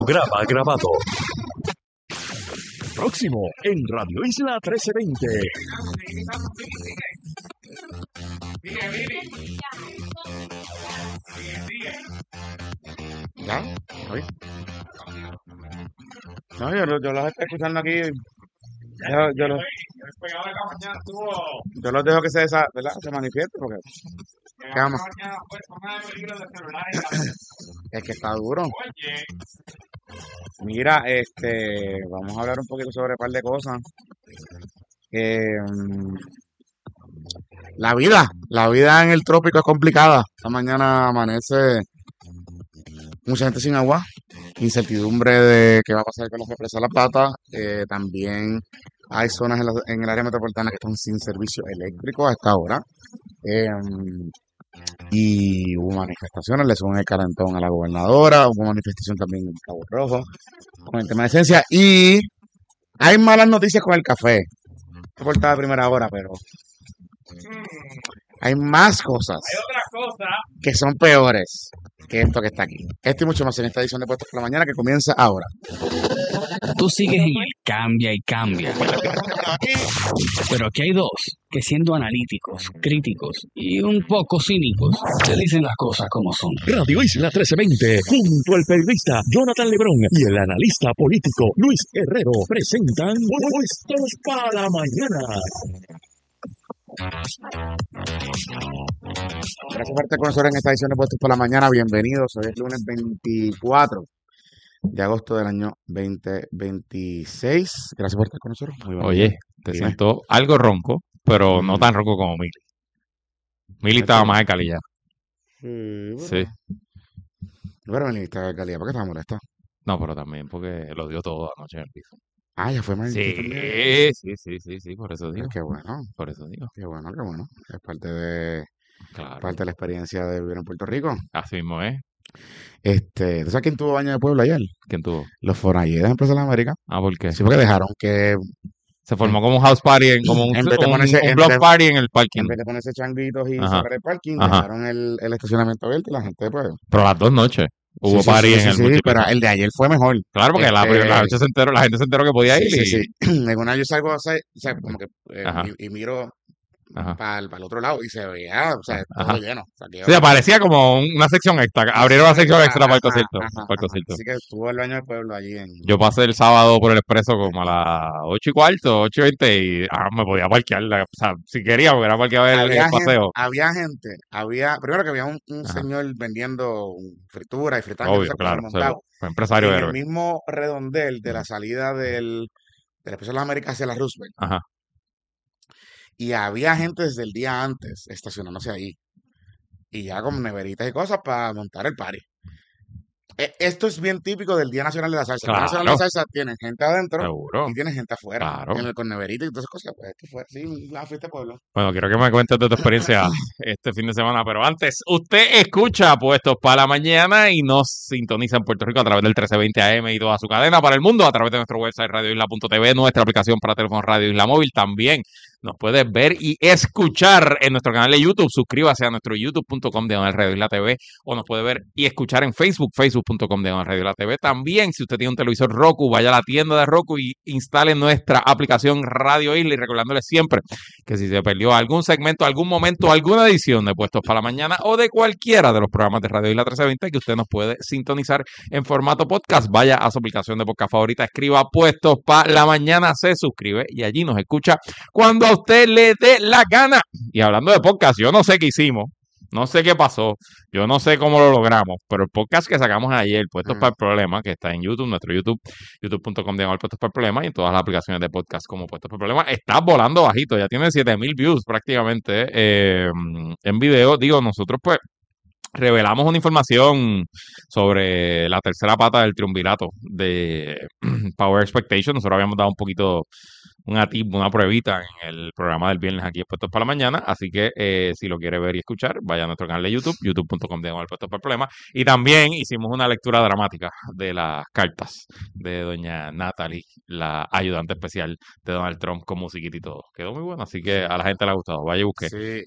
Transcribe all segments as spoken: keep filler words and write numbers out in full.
Graba grabado. Próximo en Radio Isla trece veinte. ¿Ya? ¿Oí? No, yo, yo los estoy escuchando aquí. Yo, yo, los, yo los dejo que se, desa, ¿verdad? Se manifiesten porque ¿qué vamos? Es que está duro. Mira, este, vamos a hablar un poquito sobre un par de cosas. Eh, la vida, la vida en el trópico es complicada. Esta mañana amanece mucha gente sin agua, incertidumbre de qué va a pasar con las represas de La Plata. Eh, también hay zonas en, la, en el área metropolitana que están sin servicio eléctrico a esta hora. Eh, y hubo manifestaciones, le suben el calentón a la gobernadora, hubo manifestación también en Cabo Rojo con el tema de esencia. Y hay malas noticias con el café. Esto portada de primera hora, pero hay más cosas Hay otras cosas que son peores que esto que está aquí. Esto y mucho más en esta edición de Puestos por la Mañana que comienza ahora. Tú sigues en el cambia y cambia. Pero aquí hay dos que, siendo analíticos, críticos y un poco cínicos, te dicen las cosas como son. Radio Isla trece veinte, junto al periodista Jonathan Lebrón y el analista político Luis Herrero, presentan Puestos para la Mañana. Gracias por estar con nosotros en esta edición de Puestos por la Mañana. Bienvenidos. Hoy es lunes veinticuatro de agosto del año veinte veintiséis. Gracias por estar con nosotros. Muy buen día. Oye, te Dime. siento algo ronco, pero no Mm. tan ronco como Mili. Mili ¿Qué estaba tal? más de calidad. Sí, Sí. Pero me dijiste de calidad, ¿por qué estás molesto? No, pero también porque lo dio todo anoche en el piso. Ah, ya fue mal. Sí, sí, sí, sí, sí, por eso digo. Qué bueno, Por eso digo. qué bueno, qué bueno. Es parte de, Claro. parte de la experiencia de vivir en Puerto Rico. Así mismo es. Este, ¿tú sabes quién tuvo baño de pueblo ayer? ¿Quién tuvo? Los Foralleros de Empresas de la América. Ah, ¿por qué? Sí, porque dejaron que Se formó como un house party, en, como un, En vez de un, ponerse- un en block vez- party en el parking. en vez de ponerse changuitos y Ajá. sacar el parking, Ajá. dejaron el, el estacionamiento abierto y la gente pues... Pero las dos noches hubo Sí, sí, party sí, en sí, el sí, multipiso. pero el de ayer fue mejor. Claro, porque la, Este, la noche se enteró, la gente se enteró que podía ir. Sí, y, sí, sí. En una yo salgo, o sea, o sea, como que eh, Ajá. y, y miro Ajá. para el otro lado y se veía, o sea, todo Ajá. lleno. O sea, que Sí, aparecía como un- una sección extra. Abrieron la sección extra para el Ajá, concierto. ajá, Para el ajá. concierto. Así que estuvo el baño del pueblo allí en... Yo pasé el sábado por el expreso como a las ocho y cuarto, ocho y veinte y ah, me podía parquear. la- O sea, si quería, porque era parquear el, el Había gente, paseo. había gente, había, primero que había un, un Ajá. señor vendiendo fritura y fritanga, Obvio, esas cosas claro. o sea, montado. fue empresario En el héroe. mismo redondel de la salida del, de la Expresa de las Américas hacia la Roosevelt. Ajá. Y había gente desde el día antes estacionándose ahí. Y ya con neveritas y cosas para montar el party. E- Esto es bien típico del Día Nacional de la Salsa. El Día Nacional de la Claro. Salsa tiene gente adentro Seguro. y tiene gente afuera. Claro. En el, con neveritas y todas esas cosas. Pues esto fue así, la fiesta de pueblo. Bueno, quiero que me cuentes de tu experiencia este fin de semana, pero antes, usted escucha Puestos para la Mañana y nos sintoniza en Puerto Rico a través del trece veinte A M y toda su cadena para el mundo, a través de nuestro website radio isla punto t v, nuestra aplicación para teléfono Radio Isla Móvil. También nos puedes ver y escuchar en nuestro canal de YouTube. Suscríbase a nuestro youtube punto com de Radio Isla T V, o nos puede ver y escuchar en Facebook, facebook punto com de Radio Isla T V. También, si usted tiene un televisor Roku, vaya a la tienda de Roku y instale nuestra aplicación Radio Isla, y recordándole siempre que si se perdió algún segmento, algún momento, alguna edición de Puestos para la Mañana o de cualquiera de los programas de Radio Isla trece veinte, que usted nos puede sintonizar en formato podcast, vaya a su aplicación de podcast favorita, escriba Puestos para la Mañana, se suscribe y allí nos escucha cuando a usted le dé la gana. Y hablando de podcast, yo no sé qué hicimos, no sé qué pasó, yo no sé cómo lo logramos, pero el podcast que sacamos ayer, Puestos Mm. para el Problema, que está en YouTube, nuestro YouTube, youtube punto com de Puestos para el Problema, y en todas las aplicaciones de podcast como Puestos para el Problema, está volando bajito, ya tiene siete mil views prácticamente eh, en video. Digo, nosotros pues revelamos una información sobre la tercera pata del triunvirato de Power Expectation. Nosotros habíamos dado un poquito una tip, una pruebita en el programa del viernes aquí en Puestos para la Mañana. Así que eh, si lo quiere ver y escuchar, vaya a nuestro canal de YouTube, youtube punto com diagonal Puestos para el Problema. Y también hicimos una lectura dramática de las cartas de doña Natalie, la ayudante especial de Donald Trump, con musiquita y todo. Quedó muy bueno, así que a la gente le ha gustado. Vaya y busque Sí,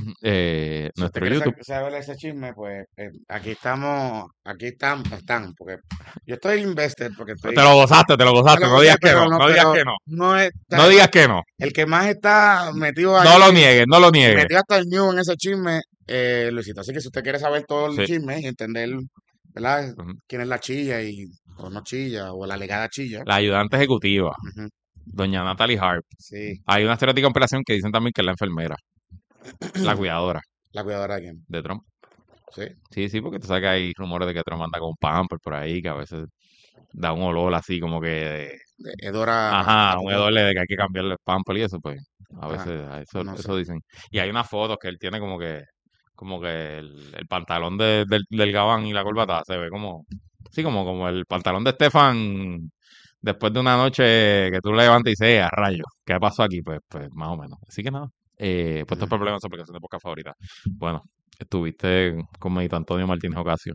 eh, si usted nuestro quiere YouTube. sa- saber ese chisme, pues eh, aquí estamos, aquí están, están, porque yo estoy invested, porque Te estoy, lo gozaste, te lo me gozaste. lo No gocé, digas que pero no, no, no digas pero que no. no es, o No sea, digas que no. el que más está metido No lo ahí, niegues, no lo niegues. metido hasta el ñu en ese chisme, eh, Luisito. Así que si usted quiere saber todo el Sí. chisme y entender, ¿verdad? Ujú. Quién es la chilla y, o no chilla, o la alegada chilla. La ayudante ejecutiva, Ujú, doña Natalie Harp. sí, Hay una teoría de conspiración que dicen también que es la enfermera, la cuidadora la cuidadora de quién. de Trump. Sí. Sí, sí, porque tú sabes que hay rumores de que Trump anda con pamper por ahí, que a veces da un olor así como que de- de Edora ajá, un Apocó. hedor de que hay que cambiarle el pamper y eso, pues, a Ajá, veces a eso, no sé. eso dicen. Y hay unas fotos que él tiene como que, como que el, el pantalón de- del, del gabán y la corbata se ve como, sí, como, como el pantalón de Stefan después de una noche que tú le levantas y dices, "Eh, a rayos, ¿qué pasó aquí?" Pues, pues más o menos. Así que nada, eh, pues estos Mm. problemas son aplicación de podcast favorita. Bueno, estuviste con Medito Antonio Martínez Ocasio.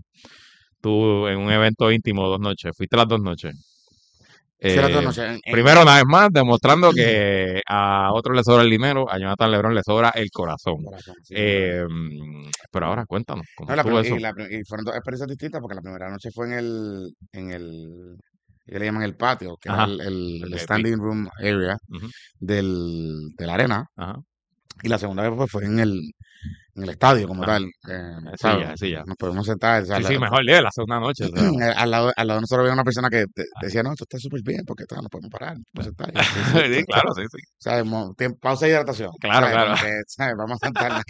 Tú en un evento íntimo dos noches, fuiste las dos noches. Fui a las dos Eh, noches. en- en- primero, una vez más, demostrando que a otros le sobra el dinero, a Jonathan Lebron le sobra el corazón. Corazón, sí, Eh, mm, pero ahora cuéntanos, ¿cómo no, la estuvo prim- eso? y, la prim- y fueron dos experiencias distintas porque la primera noche fue en el, en el, ¿qué le llaman? El patio, que era Ajá, el, el- el el V I P. standing room area Ujú, del, de la arena. ajá, Y la segunda vez pues, fue en el, en el estadio como ajá. tal. Eh, Eh, Sí, ¿sabes? ya, sí, ya. Nos podemos sentar. O sea, Sí, la- sí, mejor día, la segunda noche. O sea, eh, al lado, al lado de nosotros había una persona que te- decía, no, esto está súper bien porque esto, no podemos parar, no podemos sentar. Y yo, sí, sí, esto- sí, esto- claro, sí, sí. ¿sabes? Mo- tiempo- pausa de hidratación. Claro, ¿sabes? claro. Como que, ¿sabes? Vamos a sentarnos.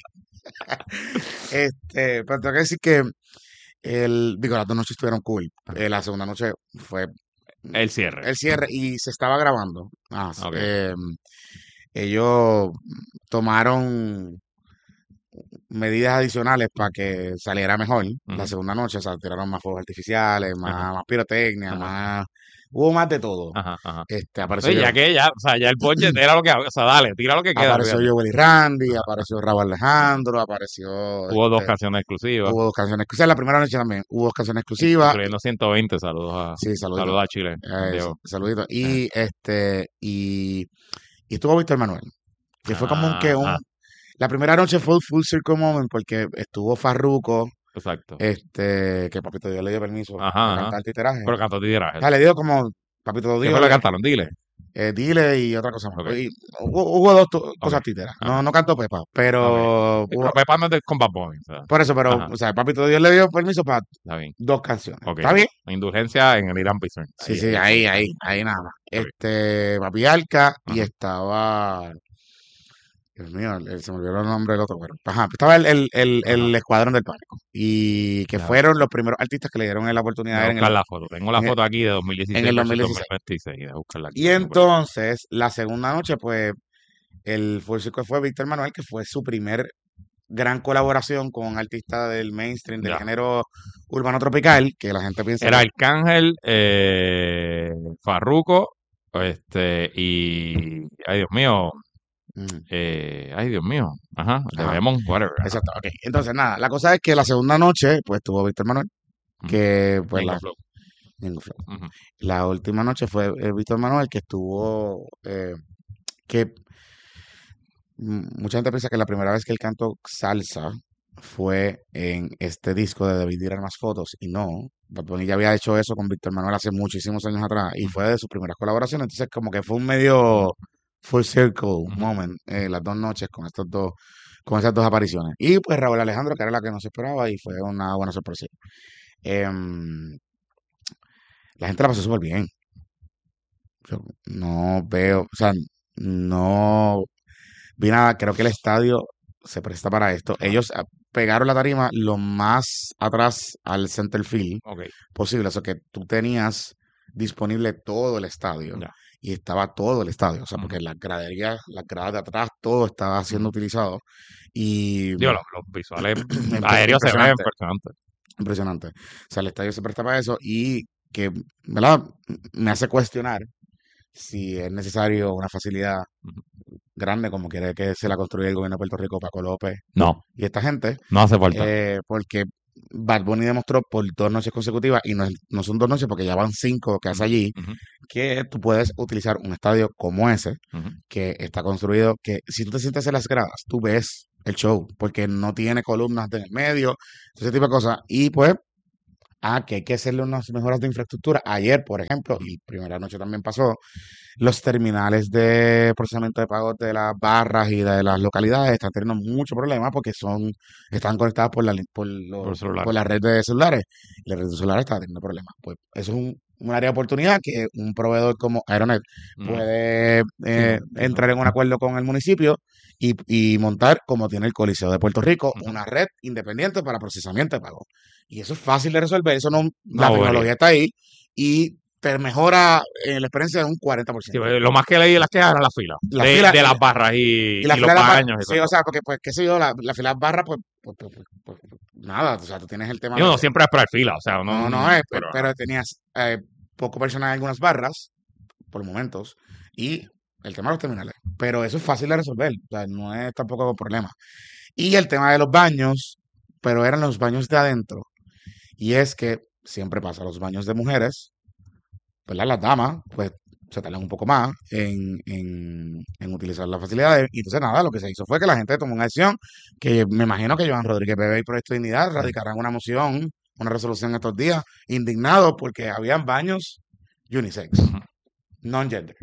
Este, pero tengo que decir que el, digo, las dos noches estuvieron cool. Eh, la segunda noche fue El cierre. el cierre y se estaba grabando. Ah, Ok. eh, ellos tomaron medidas adicionales para que saliera mejor la Ujú. segunda noche. O sea, tiraron más fuegos artificiales, más, Ajá. más pirotecnia, Ajá. más... Hubo más de todo. Ajá, ajá. Este, apareció, Oye, ya yo- que ya, o sea, ya el budget era lo que, o sea, dale, tira lo que queda, apareció fíjate. Joel y Randy, apareció Raúl Alejandro, apareció... Hubo dos este, canciones exclusivas, hubo dos canciones exclusivas. La primera noche también hubo dos canciones exclusivas. incluyendo ciento veinte. Saludos a, Sí, saluditos. saludos a Chile, Eh, Santiago. saluditos. Y este, y, y estuvo Víctor Manuel, que fue como un que un, Ajá, la primera noche fue un full circle moment porque estuvo Farruko, exacto. este, que Papito Dios le dio permiso Ajá, para ajá. cantar titiraje. Pero cantó titiraje. O sea, le dio como Papito ¿Qué Dios, fue lo que le- cantaron? Dile. eh, dile y otra cosa más. Ok. Y hubo, hubo dos tu- Ok. cosas títeras. No, Ajá. no cantó Pepa, Ok. pero Sí, hubo- pero Pepa no es de con Bad Bunny, o sea, por eso, pero, Ajá. o sea, Papito Dios le dio permiso para está bien. dos canciones. Ok. ¿Está bien? Indulgencia en el Irán Bison. Sí, sí, ahí, ahí, ahí nada más. Está bien. Este, Papi Alca y Ajá. estaba, Dios mío, el- el- se me olvidó el nombre del otro, pero, ajá, estaba el, el, el, el Ajá. Escuadrón del Pánico y que Ya. fueron los primeros artistas que le dieron la Voy oportunidad a de ver en buscar el, la foto. Tengo la en el- foto aquí de dos mil dieciséis en el versus dos mil dieciséis. dos mil veintiséis. Voy a buscarla aquí. Y entonces, la segunda noche, pues, el full circle fue Víctor Manuel, que fue su primer gran colaboración con un artista del mainstream, del Ya. género urbano tropical, que la gente piensa Era que- Arcángel, eh, Farruko, este, y, ay Dios mío, Mm, eh, ay Dios mío, ajá, de Ajá. Lemon, whatever. ajá. exacto, ok. Entonces, nada, la cosa es que la segunda noche, pues, tuvo Víctor Manuel, Ujú. que, pues, Ñengo la, Flow. Ñengo Flow. Ujú. La última noche fue eh, Víctor Manuel, que estuvo, eh, que mm, mucha gente piensa que la primera vez que él cantó salsa fue en este disco de Debí tirar más fotos, y no, Bad Bunny ya había hecho eso con Víctor Manuel hace muchísimos años atrás, y fue de sus primeras colaboraciones, entonces como que fue un medio full circle Ujú. moment, eh, las dos noches con estos dos, con esas dos apariciones. Y pues Raúl Alejandro, que era la que no se esperaba, y fue una buena sorpresa. Em, la gente la pasó súper bien. Yo no veo, o sea, no vi nada, creo que el estadio se presta para esto. Claro. Ellos ah, pegaron la tarima lo más atrás al center field Ok, posible, o sea que tú tenías disponible todo el estadio ya. y estaba todo el estadio, o sea, Ujú. porque las graderías, las gradas de atrás, todo estaba siendo Ujú. utilizado y Digo, los, los visuales Impre- aéreos se ven impresionante. impresionantes. impresionante. O sea, el estadio se presta para eso y que, ¿verdad? Me hace cuestionar si es necesario una facilidad Ujú. grande como quiere que se la construya el gobierno de Puerto Rico, Paco López No, y esta gente, no hace falta. eh, porque Bad Bunny demostró por dos noches consecutivas, y no, es- no son dos noches porque ya van cinco que hace Ujú, allí, ujú, que tú puedes utilizar un estadio como ese, ujú. que está construido, que si tú te sientas en las gradas, tú ves el show, porque no tiene columnas en el medio, ese tipo de cosas, y pues, ah, que hay que hacerle unas mejoras de infraestructura. Ayer, por ejemplo, y primera noche también pasó, los terminales de procesamiento de pagos de las barras y de las localidades están teniendo mucho problema porque son, están conectadas por la, li- por lo- Por celular. por la red de celulares. Y la red de celulares está teniendo problemas. Pues eso es un, un área de oportunidad que un proveedor como Aeronet Ujú. puede Sí, eh, no, entrar en un acuerdo con el municipio y, y montar, como tiene el Coliseo de Puerto Rico, Ujú. una red independiente para procesamiento de pagos. Y eso es fácil de resolver. Eso no, Una la bobería. tecnología está ahí y te mejora eh, la experiencia en un cuarenta por Sí, ciento. lo más que leí de las quejas era la fila. La De, fila, de y las la, barras y y, la y los fila de las barras, pagaños y sí, todo o eso. sea, porque, pues, qué sé yo, la, la fila de las barras, pues, pues, pues, pues, pues, nada, o sea, tú tienes el tema Y de uno que, siempre va a esperar fila, o sea, uno, no, no, es, pero, pero tenías eh, poco personal en algunas barras, por momentos, y el tema de los terminales. Pero eso es fácil de resolver, o sea, no es tampoco un problema. Y el tema de los baños, pero eran los baños de adentro. Y es que siempre pasa, los baños de mujeres, ¿verdad? Las damas, pues se tardan un poco más en, en, en utilizar las facilidades. Y entonces, nada, lo que se hizo fue que la gente tomó una decisión que me imagino que Joan Rodríguez Bebe y Proyecto Dignidad radicarán una moción, una resolución estos días, indignados porque habían baños unisex, Ujú. non-gender.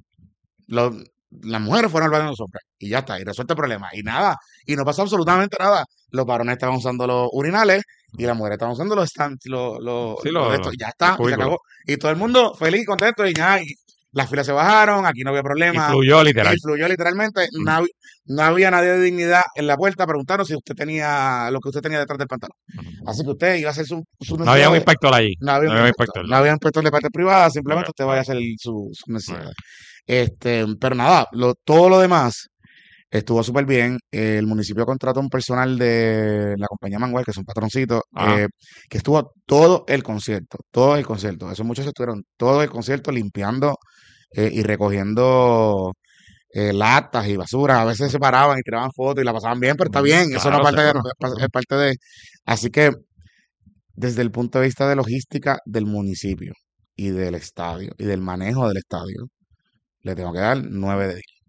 Los- las mujeres fueron al baño de los hombres y ya está, y resuelto el problema. Y nada, y no pasó absolutamente nada. Los varones estaban usando los urinales y las mujeres estaban usando los stands, los, los, Sí, los de los, estos. Ya los está, y se cubículos. acabó. Y todo el mundo feliz, contento, y nada, y las filas se bajaron, aquí no había Y problema. fluyó Y literal. fluyó literalmente, Ujú. no, hab- no había nadie de dignidad en la puerta preguntando si usted tenía lo que usted tenía detrás del pantalón. Ujú. Así que usted iba a hacer su, su No había un necesidad. inspector allí. No había No un había un inspector, inspector. no había un inspector de parte privada, simplemente Ok, usted vaya a hacer el- su, sus ok. necesidades. Este, pero nada, lo, todo lo demás estuvo súper bien. Eh, el municipio contrató un personal de la compañía Mangual, que es un patroncito, Ajá. eh, que estuvo todo el concierto, todo el concierto. Esos muchachos estuvieron todo el concierto limpiando eh, y recogiendo eh, latas y basura. A veces se paraban y tiraban fotos y la pasaban bien, pero está Ujú. bien, eso no Claro, es parte de, seguro, es seguro. parte de. Así que desde el punto de vista de logística del municipio y del estadio y del manejo del estadio, le tengo que dar nueve de diez.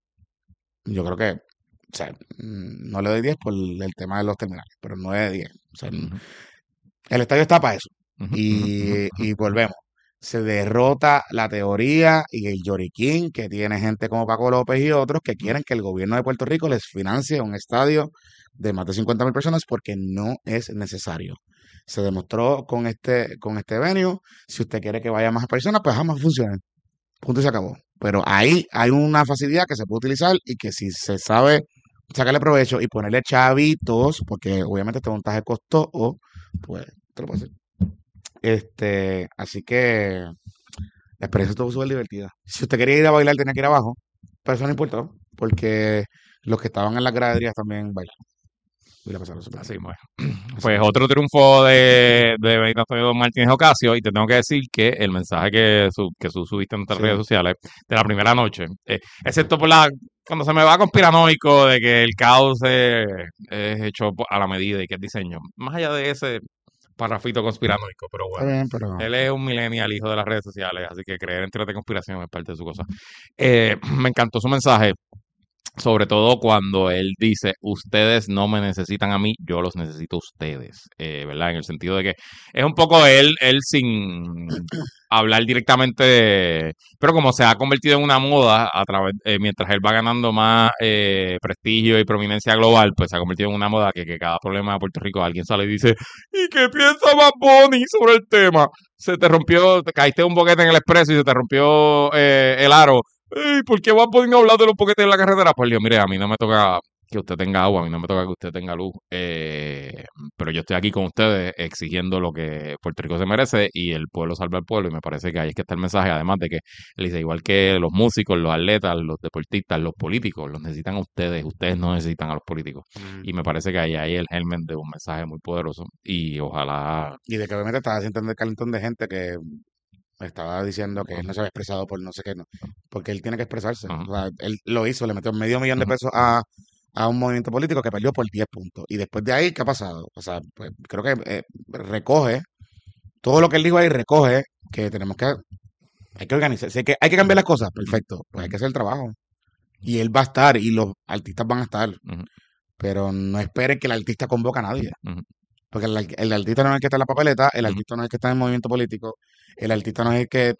Yo creo que, o sea, mm, no le doy diez por el tema de los terminales, pero nueve de diez. O sea, Ujú, el estadio está para eso. ujú, ujú, Y, ujú, y volvemos. Se derrota la teoría y el lloriquín que tiene gente como Paco López y otros que ujú. quieren que el gobierno de Puerto Rico les financie un estadio de más de cincuenta mil personas porque no es necesario. Se demostró con este, con este venue. Si usted quiere que vaya más personas, pues jamás funcione. Punto y se acabó. Pero ahí hay una facilidad que se puede utilizar y que si se sabe sacarle provecho y ponerle chavitos, porque obviamente este montaje costó, pues te lo puedo hacer. Este, así que la experiencia estuvo súper divertida. Si usted quería ir a bailar, tenía que ir abajo, pero eso no importó, porque los que estaban en las graderías también bailaron. Y la pasaron súper bien. Así, bueno. Así Pues que, otro triunfo de, de Benito Antonio Martínez Ocasio, y te tengo que decir que el mensaje que, su, que tú subiste en nuestras sí. redes sociales de la primera noche, eh, excepto por la, cuando se me va conspiranoico de que el caos es, es hecho po- a la medida y que es diseño, más allá de ese parrafito conspiranoico, pero Está bueno, bien, pero él es un millennial hijo de las redes sociales, así que creer en teorías de conspiración es parte de su cosa. Eh, me encantó su mensaje, sobre todo cuando él dice, ustedes no me necesitan a mí, yo los necesito a ustedes, eh, ¿verdad? En el sentido de que es un poco él, él sin hablar directamente, pero como se ha convertido en una moda a través, eh, mientras él va ganando más eh, prestigio y prominencia global, pues se ha convertido en una moda que, que cada problema de Puerto Rico alguien sale y dice, ¿y qué piensa Bad Bunny sobre el tema? Se te rompió, te caíste un boquete en el expreso y se te rompió eh, el aro. Ey, ¿por qué vas a poder hablar de los boquetes en la carretera? Pues yo, mire, a mí no me toca que usted tenga agua, a mí no me toca que usted tenga luz, eh, pero yo estoy aquí con ustedes exigiendo lo que Puerto Rico se merece y el pueblo salva al pueblo, y me parece que ahí es que está el mensaje, además de que él dice, igual que los músicos, los atletas, los deportistas, los políticos, los necesitan a ustedes, ustedes no necesitan a los políticos, mm, y me parece que ahí hay el germen de un mensaje muy poderoso, y ojalá, y de que obviamente estaba haciendo el calentón de gente que estaba diciendo que él no se había expresado por no sé qué, no, porque él tiene que expresarse. Ajá. O sea, él lo hizo, le metió medio millón de Ujú. pesos a, a un movimiento político que perdió por diez puntos. Y después de ahí, ¿qué ha pasado? O sea, pues creo que eh, recoge, todo lo que él dijo ahí recoge que tenemos que, hay que organizarse, hay que, hay que cambiar las cosas, perfecto, pues hay que hacer el trabajo. Y él va a estar y los artistas van a estar, Ujú. pero no esperen que el artista convoque a nadie. Ujú. Porque el, el artista no es el que está en la papeleta, el Ujú. artista no es el que está en el movimiento político, el artista no es el que